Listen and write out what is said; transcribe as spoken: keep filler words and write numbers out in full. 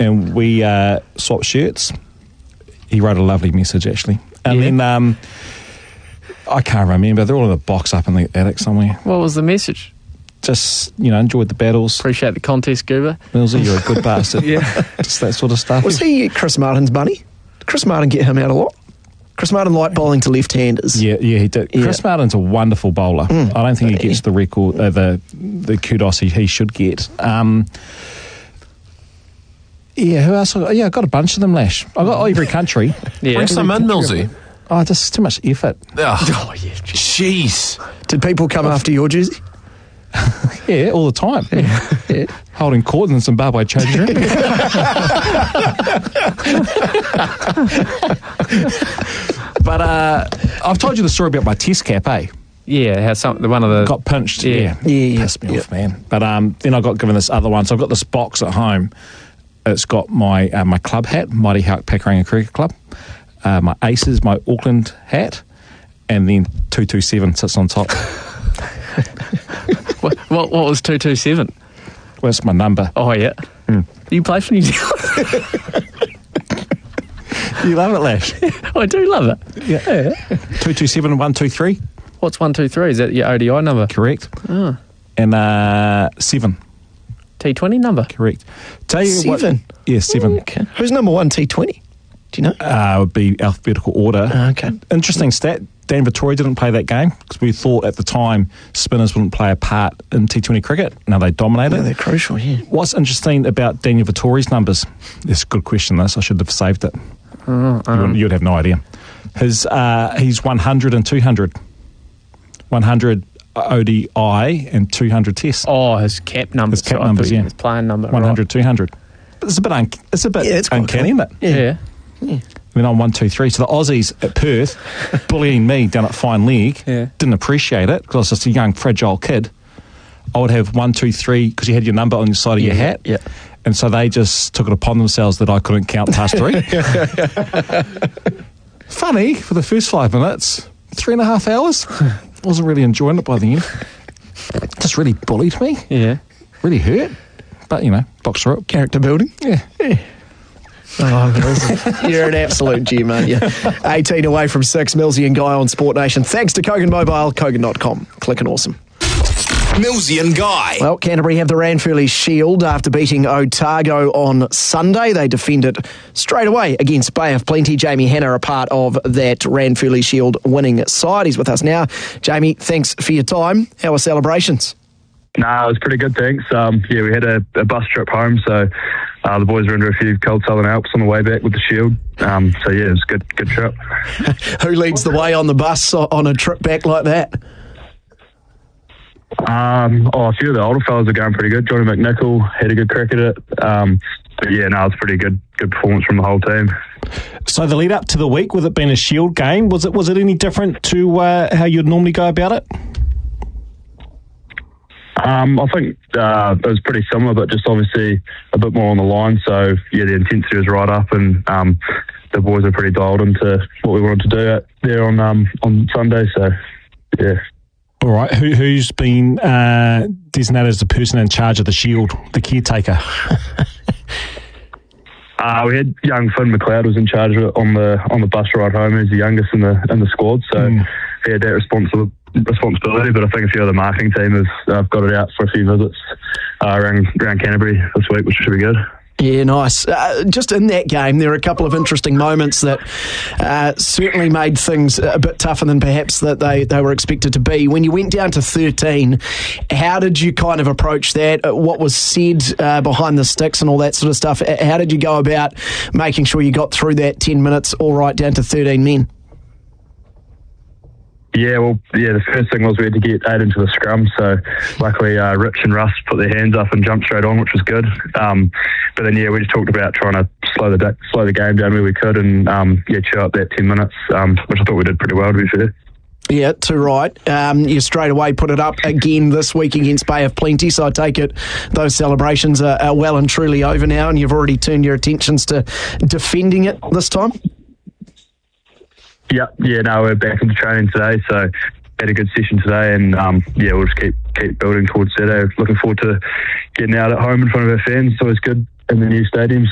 and we uh, swapped shirts. He wrote a lovely message, actually. And Yeah. then, um, I can't remember, they're all in a box up in the attic somewhere. What was the message? Just, you know, enjoyed the battles. Appreciate the contest, Goober. Millsy, you're a good bastard. Yeah. Just that sort of stuff. Was he Chris Martin's buddy? Did Chris Martin get him out a lot? Chris Martin liked bowling to left-handers. Yeah, yeah, he did. Yeah. Chris Martin's a wonderful bowler. Mm. I don't think he gets the record, uh, the the kudos he, he should get. Um, yeah, who else? I- Yeah, I got a bunch of them, Lash. I got every country. Yeah. Bring some in, Millsy. Oh, just too much effort. Oh, Oh, yeah. jeez. Did people come after your jersey? Yeah, all the time. Yeah. Holding court in the Zimbabwe changing room. But uh, I've told you the story about my test cap, eh? Yeah, how some, the one of the... Got pinched. Yeah. Yeah, Yeah, yeah, pissed me yeah. off, man. But um, then I got given this other one. So I've got this box at home. It's got my uh, my club hat, Mighty Hawk Pakuranga Cricket Club, uh, my Aces, my Auckland hat, and then two two seven sits on top. What, what, what was two two seven? Well, that's my number. Oh, yeah. Mm. You play for New Zealand? You love it, Lash. I do love it. Yeah. two two seven one two three, What's one two three? Is that your O D I number? correct. Oh. And uh, seven, T twenty number? correct. Tell you Seven? What, yeah, seven. Okay. Who's number one T twenty? Do you know? Uh, would be alphabetical order. Ah, okay. Interesting stat. Dan Vittori didn't play that game because we thought at the time spinners wouldn't play a part in T twenty cricket. Now they dominated. Yeah, they're crucial, yeah. What's interesting about Daniel Vittori's numbers? It's a good question, this. I should have saved it. Oh, You um, wouldn't- you'd have no idea. His uh, he's one hundred and two hundred. one hundred O D I and two hundred tests. oh, his cap number. His cap Sorry, I numbers, thought you- yeah. His playing number. one hundred, two hundred. But it's a bit, un- it's a bit Yeah, it's quite uncanny, cool. isn't it? Right. Yeah. I mean, I'm one, two, three. So the Aussies at Perth bullying me down at Fine League Yeah. didn't appreciate it because I was just a young, fragile kid. I would have one, two, three because you had your number on the side of your hat. Yeah. And so they just took it upon themselves that I couldn't count past three. Funny, for the first five minutes, three and a half hours. Wasn't really enjoying it by the end. Just really bullied me. Yeah. Really hurt. But, you know, box through it. Character building. Yeah. Oh, you're an absolute gem, aren't you? eighteen away from six, Millsy and Guy on Sport Nation. Thanks to Kogan Mobile, Kogan dot com. Clicking awesome. Millsy and Guy. Well, Canterbury have the Ranfurly Shield after beating Otago on Sunday. They defended straight away against Bay of Plenty. Jamie Hanna, a part of that Ranfurly Shield winning side. He's with us now. Jamie, thanks for your time. How are celebrations? Nah, it was pretty good, thanks. Um, yeah, we had a, a bus trip home, so uh, the boys were under a few cold Southern Alps on the way back with the Shield. Um, so yeah, it was a good, good trip. Who leads the way on the bus on a trip back like that? Um, oh, a few of the older fellas are going pretty good. Johnny McNichol had a good crack at it. Um, but yeah, no, it was pretty good, good performance from the whole team. So the lead up to the week, with it being a Shield game, was it was it any different to uh, how you'd normally go about it? Um, I think uh, it was pretty similar, but just obviously a bit more on the line. So yeah, the intensity was right up, and um, the boys are pretty dialed into what we wanted to do out there on um, on Sunday. So yeah. All right, Who, who's been uh, designated as the person in charge of the Shield, the caretaker? Uh, we had young Finn McLeod was in charge of it on the on the bus ride home. He's the youngest in the in the squad, so Mm. he had that responsibility. responsibility, but I think a few of the marketing team has uh, got it out for a few visits uh, around, around Canterbury this week, which should be good. Yeah, nice. Uh, just in that game, there were a couple of interesting moments that uh, certainly made things a bit tougher than perhaps that they, they were expected to be. When you went down to thirteen, how did you kind of approach that? Uh, What was said uh, behind the sticks and all that sort of stuff? Uh, How did you go about making sure you got through that ten minutes all right down to thirteen men? Yeah, well, yeah, the first thing was we had to get eight into the scrum, so luckily uh, Rich and Russ put their hands up and jumped straight on, which was good. Um, but then, yeah, we just talked about trying to slow the da- slow the game down where we could and, um, yeah, chew up that ten minutes, um, which I thought we did pretty well, to be fair. Yeah, too right. Um, you straight away put it up again this week against Bay of Plenty, so I take it those celebrations are, are well and truly over now, and you've already turned your attentions to defending it this time? Yeah, yeah, no, we're back into training today, so had a good session today, and um, yeah, we'll just keep keep building towards Saturday. Looking forward to getting out at home in front of our fans. It's always good in the new stadiums.